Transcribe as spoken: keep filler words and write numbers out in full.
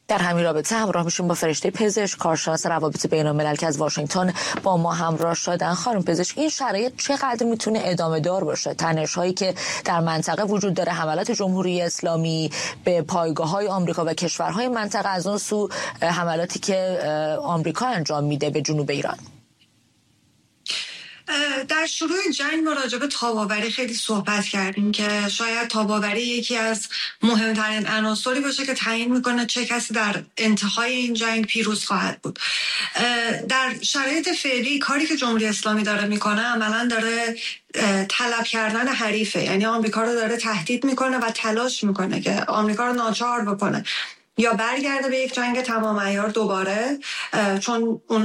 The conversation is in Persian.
در همین رابطه همراه میشیم با فرشته پزشک، کارشناس روابط بین‌الملل که از واشنگتن با ما همراه شدن. خانم پزشک، این شرایط چقدر میتونه ادامه دار باشه؟ تنش هایی که در منطقه وجود داره، حملات جمهوری اسلامی به پایگاه‌های آمریکا و کشورهای منطقه، از اون سو حملاتی که آمریکا انجام میده به جنوب ایران. در شروع جنگ ما راجع به تاب‌آوری خیلی صحبت کردیم که شاید تاب‌آوری یکی از مهمترین عناصری باشه که تعیین میکنه چه کسی در انتهای این جنگ پیروز خواهد بود. در شرایط فعلی کاری که جمهوری اسلامی داره میکنه عملاً داره طلب کردن حریفه، یعنی آمریکا رو داره تهدید میکنه و تلاش میکنه که آمریکا رو ناچار بکنه یا برگرده به یک جنگ تمام عیار دوباره، چون اون